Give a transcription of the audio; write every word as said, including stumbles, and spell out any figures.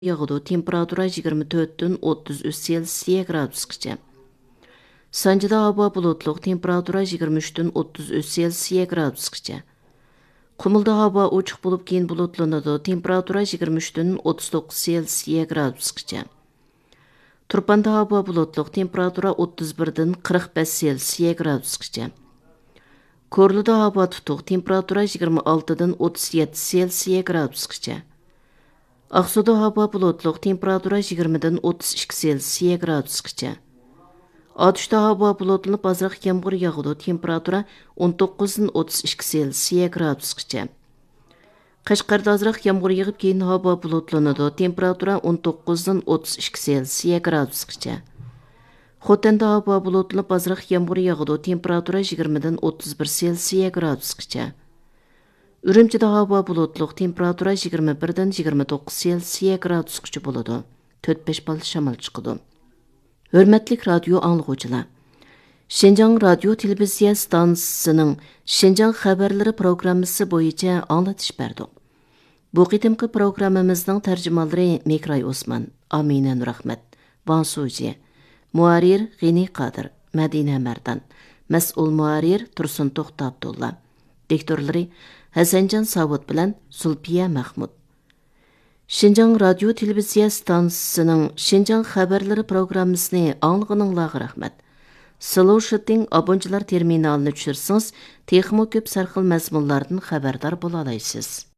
yağıdı, temperatura yigirma to'rtdan o'ttiz uch Selsiya gradusgacha. Sanjida havo bulutluq, temperatura yigirma uchdan o'ttiz uch Selsiya gradusgacha. Qumulda havo ochiq bo'lib keyin bulutlanadi, temperatura yigirma uchdan o'ttiz to'qqiz Selsiya gradusgacha. Turpanda havo bulutluq, temperatura o'ttiz birdan qirq besh Selsiya gradusgacha. Korluda havo tutuq, temperatura yigirma oltidan o'ttiz yetti Selsiya gradusgacha. Aqsuda havo bulutluq, temperatura yigirmadan o'ttiz ikki Selsiya gradusgacha. Otishda havo bulutlanib azroq yomg'ir yog'adi, temperatura o'n to'qqizdan o'ttiz ikki Selsiya gradusgacha. Qashqarda azroq yomg'ir yog'ib keyin havo bulutlanadi, temperatura o'n to'qqizdan o'ttiz ikki Selsiya gradusgacha. Xotanda havo bulutlanib azroq yomg'ir yog'adi, temperatura yigirmadan o'ttiz bir Selsiya gradusgacha. Ürümchida havo bulutluq, temperatura yigirma birdan yigirma to'qqiz Selsiya gradusgacha bo'ladi. to'rt besh bal shamol chiqadi. Hörmətli radio anlıqçılar. Şinjan radio televiziya stansiyasining Şinjan xabarlari programmasi bo'yicha anglatish berdi. Bu qitimqi programmamizning tarjimonlari Mekray Osman, Amina Nurahmat, Van Suji, Muarir G'ini Qadir, Madina Mardan, mas'ul muarir Tursun To'xta Abdulla, diktorlari Hasanjan Savut bilan Sulpiya Mahmud. Şinjan radio televiziya stansiyasining Şinjan xabarlari programmasini anglag'ininglarga rahmat. Slушатing abonchilar terminalini tushirsangiz, texmo ko'p sarxil mazmunlardan xabardor bo'la olasiz.